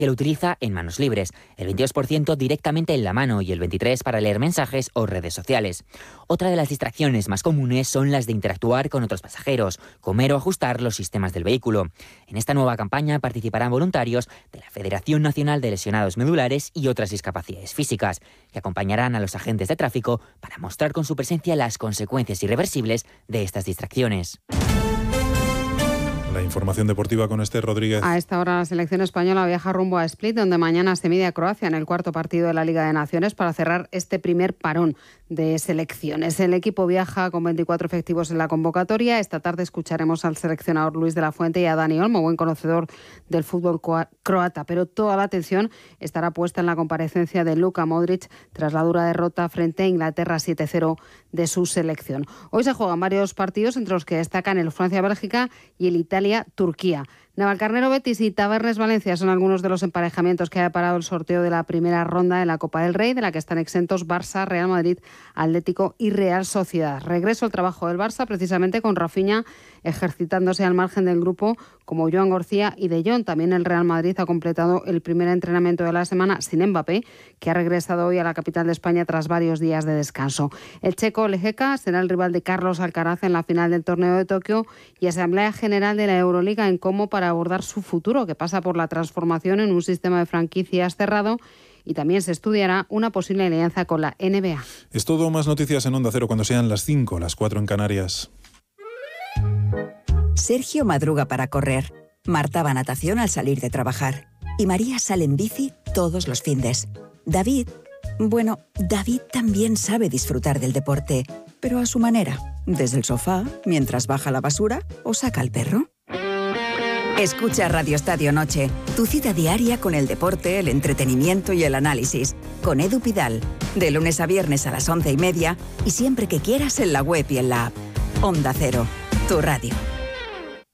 que lo utiliza en manos libres, el 22% directamente en la mano y el 23% para leer mensajes o redes sociales. Otra de las distracciones más comunes son las de interactuar con otros pasajeros, comer o ajustar los sistemas del vehículo. En esta nueva campaña participarán voluntarios de la Federación Nacional de Lesionados Medulares y otras discapacidades físicas, que acompañarán a los agentes de tráfico para mostrar con su presencia las consecuencias irreversibles de estas distracciones. La información deportiva con Esther Rodríguez. A esta hora la selección española viaja rumbo a Split, donde mañana se mide a Croacia en el cuarto partido de la Liga de Naciones para cerrar este primer parón de selecciones. El equipo viaja con 24 efectivos en la convocatoria. Esta tarde escucharemos al seleccionador Luis de la Fuente y a Dani Olmo, buen conocedor del fútbol croata, pero toda la atención estará puesta en la comparecencia de Luka Modric tras la dura derrota frente a Inglaterra 7-0 de su selección. Hoy se juegan varios partidos, entre los que destacan el Francia-Bélgica y el Italia-Turquía. Navalcarnero Betis y Tabernes Valencia son algunos de los emparejamientos que ha deparado el sorteo de la primera ronda de la Copa del Rey, de la que están exentos Barça, Real Madrid, Atlético y Real Sociedad. Regreso al trabajo del Barça, precisamente con Rafinha ejercitándose al margen del grupo, como Joan García y De Jong. También el Real Madrid ha completado el primer entrenamiento de la semana sin Mbappé, que ha regresado hoy a la capital de España tras varios días de descanso. El checo Lehecka será el rival de Carlos Alcaraz en la final del torneo de Tokio, y Asamblea General de la Euroliga en Como para abordar su futuro, que pasa por la transformación en un sistema de franquicias cerrado, y también se estudiará una posible alianza con la NBA. Es todo, más noticias en Onda Cero cuando sean las 5, las 4 en Canarias. Sergio madruga para correr, Marta va a natación al salir de trabajar y María sale en bici todos los findes. David también sabe disfrutar del deporte, pero a su manera, desde el sofá, mientras baja la basura o saca al perro. Escucha Radio Estadio Noche, tu cita diaria con el deporte, el entretenimiento y el análisis, con Edu Pidal, de lunes a viernes a las 11:30 y siempre que quieras en la web y en la app. Onda Cero, tu radio.